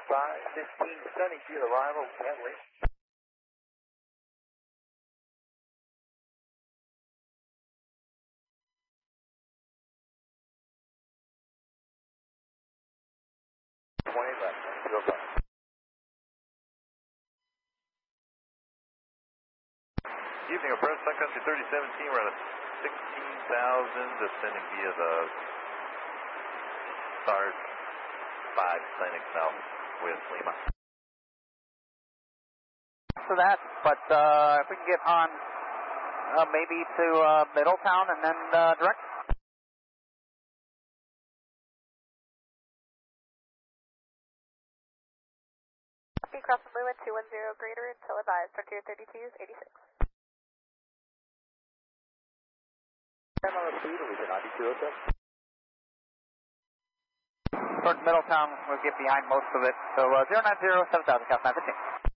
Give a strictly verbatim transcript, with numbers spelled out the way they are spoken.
five fifteen Sunny Field arrival, Headley. twenty left, two oh five. Evening approach, Sun Country thirty seventeen, we're at a sixteen thousand, descending via the start five Atlantic South with Lima. For that, but uh, if we can get on uh, maybe to uh, Middletown and then uh, direct. Copy, cross from Lima two one zero greater until advised, Frontier thirty-two eighty-six. I'm on the speed, we can ninety-two oh seven. Towards Middletown, we'll get behind most of it. So uh, zero nine zero, seven thousand, Cap nine fifteen.